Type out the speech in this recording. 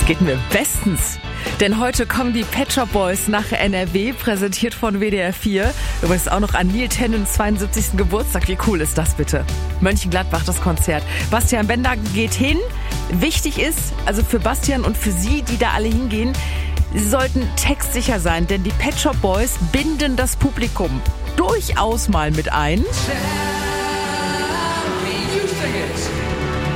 Es geht mir bestens. Denn heute kommen die Pet Shop Boys nach NRW, präsentiert von WDR 4. Übrigens auch noch an Neil Tennants 72. Geburtstag. Wie cool ist das bitte? Mönchengladbach, das Konzert. Bastian Bender geht hin. Wichtig ist, also für Bastian und für Sie, die da alle hingehen, Sie sollten textsicher sein, denn die Pet Shop Boys binden das Publikum durchaus mal mit ein.